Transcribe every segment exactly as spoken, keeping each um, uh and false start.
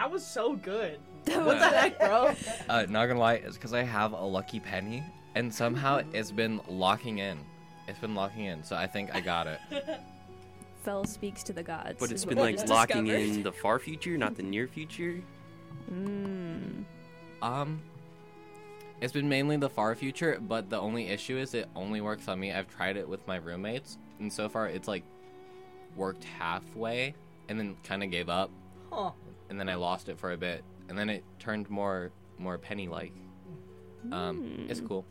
That was so good. That What was- the heck, bro? Uh, not gonna lie, it's because I have a lucky penny, and somehow it's been locking in. It's been locking in, so I think I got it. Fell speaks to the gods. But is it's what been we like just locking discovered. in the far future, not the near future. Mm. Um, it's been mainly the far future, but the only issue is it only works on me. I've tried it with my roommates, and so far it's like worked halfway, and then kind of gave up, Huh. and then I lost it for a bit, and then it turned more more penny-like. Um, it's cool.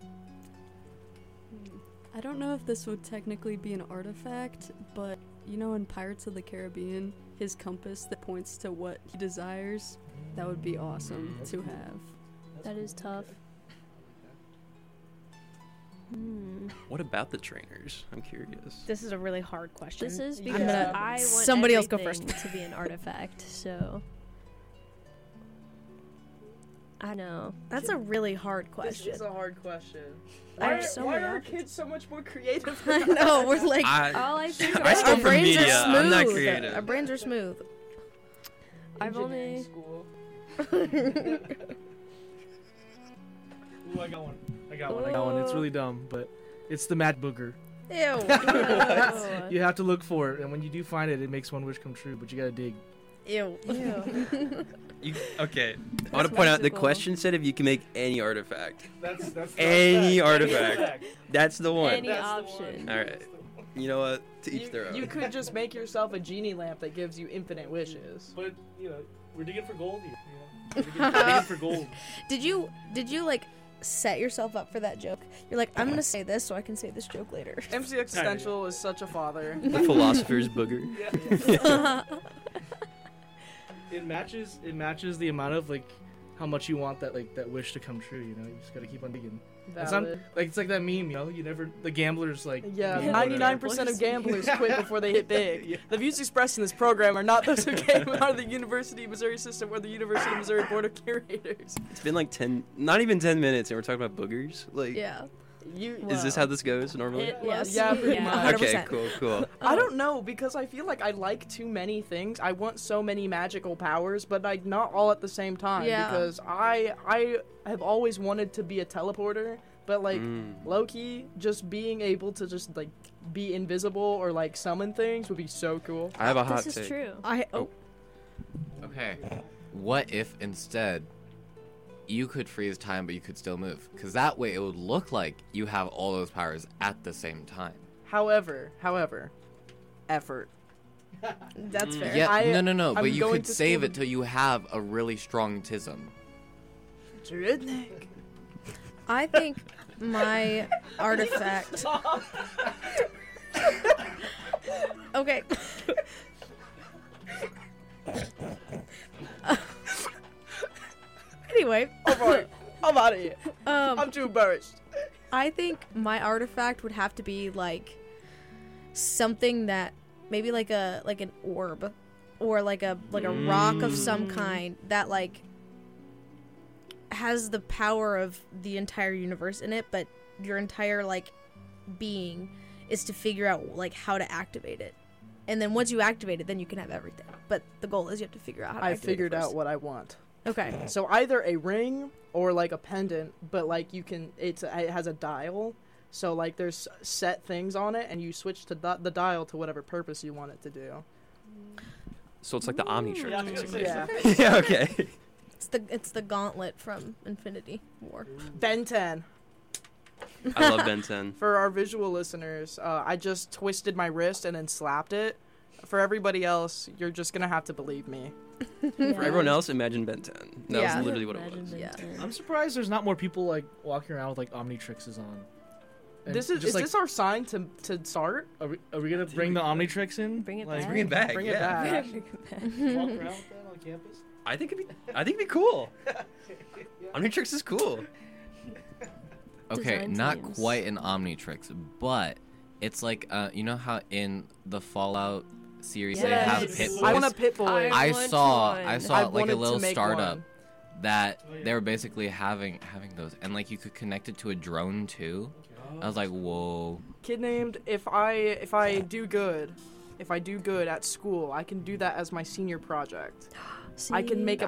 I don't know if this would technically be an artifact, but you know in Pirates of the Caribbean, his compass that points to what he desires, that would be awesome to have. That is tough. Hmm. What about the trainers? I'm curious. This is a really hard question. This is I'm because gonna- I want somebody else go everything first. to be an artifact. So I know. That's a really hard This question. is a hard question. I Why, have so why many are options. kids so much more creative? I know, we're like, I, All I think I about still our is- from brains media. are smooth. I'm not creative. Our brains are smooth. I've Engineering only- school. Ooh, I got one. I got one. I got one. It's really dumb, but it's the Mad Booger. Ew. Oh. You have to look for it, and when you do find it, it makes one wish come true. But you gotta dig. Ew. Ew. You, okay. I want to point out the magical. question said if you can make any artifact. That's that's Any artifact. That's the one. Any option. All right. You know what? To each You, their own. you could just make yourself a genie lamp that gives you infinite wishes. But you know, we're digging for gold here. You know? We're digging, we're digging for gold. Did you did you like set yourself up for that joke? You're like, I'm gonna say this so I can say this joke later. M C Existential is such a father. The philosopher's booger. It matches. It matches the amount of like how much you want that like that wish to come true. You know, you just gotta keep on digging. It's not, Valid. like it's like that meme. You know, you never the gamblers like. Yeah, you know, ninety-nine percent of gamblers quit before they hit big. Yeah. The views expressed in this program are not those who came out of the University of Missouri system or the University of Missouri Board of Curators. It's been like ten, not even ten minutes, and we're talking about boogers. Like, Yeah. You, is this how this goes normally? It Yes. was- Yeah, pretty yeah. much. one hundred Okay, percent. cool, cool. I don't know because I feel like I like too many things. I want so many magical powers, but like not all at the same time. Yeah. Because I I have always wanted to be a teleporter, but like Mm. Loki just being able to just like be invisible or like summon things would be so cool. I have a hot This is take. true. I oh Okay, what if instead you could freeze time, but you could still move? Because that way it would look like you have all those powers at the same time. However, however, effort. that's fair. Yeah, I- no, no, no. I'm But you going could to save school it till you have a really strong tism. Redneck. I think my artifact. Okay. Anyway, I'm alright. I'm out of here. um, I'm too embarrassed. I think my artifact would have to be like something that maybe like a like an orb or like a like a rock of some Mm. kind that like has the power of the entire universe in it, but your entire like being is to figure out like how to activate it. And then once you activate it, then you can have everything. But the goal is you have to figure out how to I activate figured it out first. what I want. Okay. So either a ring or like a pendant, but like you can, it's it has a dial. So like there's set things on it, and you switch to di- the dial to whatever purpose you want it to do. So it's like the Omnitrix, Yeah, I was basically. gonna Yeah. Yeah, okay. It's the it's the gauntlet from Infinity War. Ben ten. I love Ben ten. For our visual listeners, uh, I just twisted my wrist and then slapped it. For everybody else, you're just gonna have to believe me. For everyone else, imagine Ben ten. That Yeah. was literally what it Imagine was. Ben Yeah. ten. I'm surprised there's not more people like walking around with like Omnitrixes on. And this is just, is like, this our sign to to start? Are we, are we gonna bring the Omnitrix in? Bring it like, back. Bring it back. Bring it yeah. back. Bring it back. Walk around with that on campus. I think it'd be. I think it'd be cool. Omnitrix is cool. Okay, Design not teams. quite an Omnitrix, but it's like uh, you know how in the Fallout series they have Yes. Pit Boys. I want a pit boy. I I want saw one. I I saw like wanted a to little make startup one. that Oh, yeah. they were basically having having those, and like you could connect it to a drone too. I was like, whoa. Kid named if I if I do good, if I do good at school, I can do that as my senior project. I can make a